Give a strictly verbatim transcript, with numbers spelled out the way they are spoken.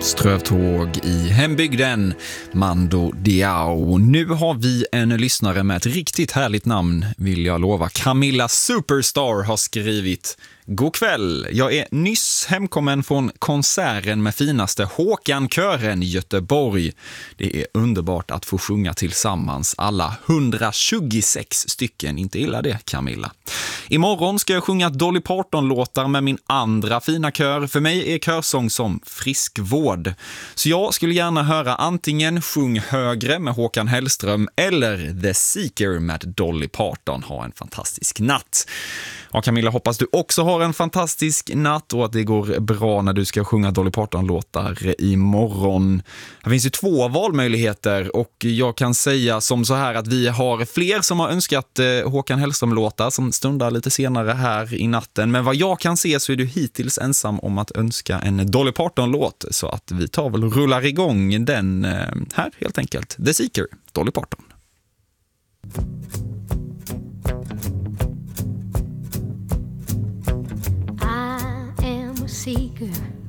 Strövtåg i hembygden, Mando Diao. Nu har vi en lyssnare med ett riktigt härligt namn, vill jag lova. Camilla Superstar har skrivit: God kväll, jag är nyss hemkommen från konserten med finaste Håkan-kören i Göteborg. Det är underbart att få sjunga tillsammans, alla hundratjugosex stycken. Inte illa det, Camilla. Imorgon ska jag sjunga Dolly Parton-låtar med min andra fina kör. För mig är körsång som friskvård. Så jag skulle gärna höra antingen Sjung högre med Håkan Hellström eller The Seeker med Dolly Parton. Ha en fantastisk natt. Ja, Camilla, hoppas du också har en fantastisk natt och att det går bra när du ska sjunga Dolly Parton-låtar imorgon. Det finns ju två valmöjligheter och jag kan säga som så här att vi har fler som har önskat eh, Håkan Hellström-låtar som stundar lite senare här i natten. Men vad jag kan se så är du hittills ensam om att önska en Dolly Parton-låt, så att vi tar väl och rullar igång den eh, här helt enkelt. The Seeker, Dolly Parton. Seeker,